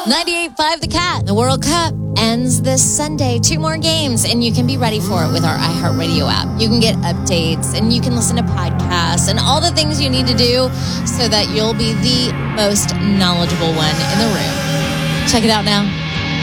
98.5 The Cat. The World Cup ends this Sunday. 2 more games, and you can be ready for it with our iHeartRadio app. You can get updates, and you can listen to podcasts, and all the things you need to do so that you'll be the most knowledgeable one in the room. Check it out now.